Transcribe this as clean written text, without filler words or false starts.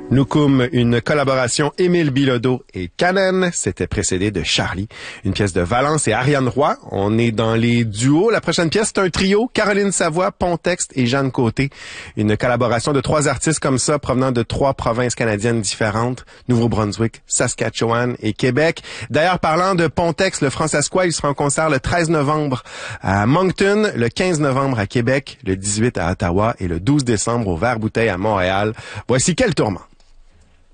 Nukum, une collaboration Émile Bilodeau et Canen, c'était précédé de Charlie, une pièce de Valence et Ariane Roy. On est dans les duos. La prochaine pièce, c'est un trio, Caroline Savoie, Pontexte et Jeanne Côté. Une collaboration de 3 artistes comme ça, provenant de 3 provinces canadiennes différentes, Nouveau-Brunswick, Saskatchewan et Québec. D'ailleurs, parlant de Pontexte, le Francescois, il sera en concert le 13 novembre à Moncton, le 15 novembre à Québec, le 18 à Ottawa et le 12 décembre au Vert-Bouteille à Montréal. Voici Quel tourment.